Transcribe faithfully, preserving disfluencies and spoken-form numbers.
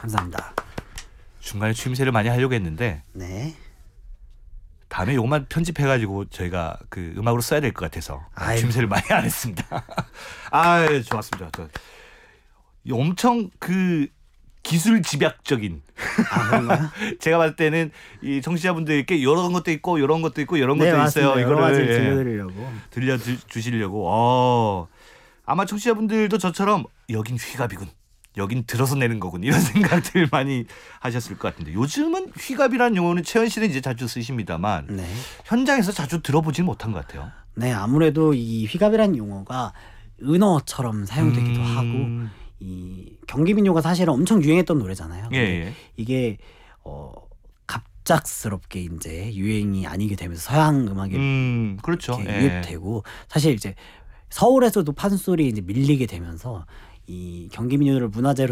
감사합니다. 중간에 추임새를 많이 하려고 했는데 네. 다음에 요것만 편집해가지고 저희가 그 음악으로 써야 될 것 같아서 아이고. 추임새를 많이 안 했습니다. 아 좋았습니다. 저, 엄청 그 기술 집약적인 아, 그런가요? 제가 봤을 때는 이 청취자분들께 이런 것도 있고 이런 것도 있고 이런 네, 것도 맞습니다. 있어요. 여러 가지를 예, 들려드리려고. 들려주시려고. 어, 아마 청취자분들도 저처럼 여긴 휘갑이군. 여긴 들어서 내는 거군. 이런 생각들 많이 하셨을 것 같은데 요즘은 휘갑이라는 용어는 채연 씨는 이제 자주 쓰십니다만 네. 현장에서 자주 들어보지는 못한 것 같아요. 네, 아무래도 이 휘갑이라는 용어가 은어처럼 사용되기도 음. 하고 이 경기민요가 사실은 엄청 유행했던 노래잖아요. 예, 근데 예. 이게 어 갑작스럽게 이제 유행이 아니게 되면서 서양 음악에 음, 그렇죠. 이렇게 예. 유입되고 사실 이제 서울에서도 판소리 이제 밀리게 되면서 이 경기민요를 문화재로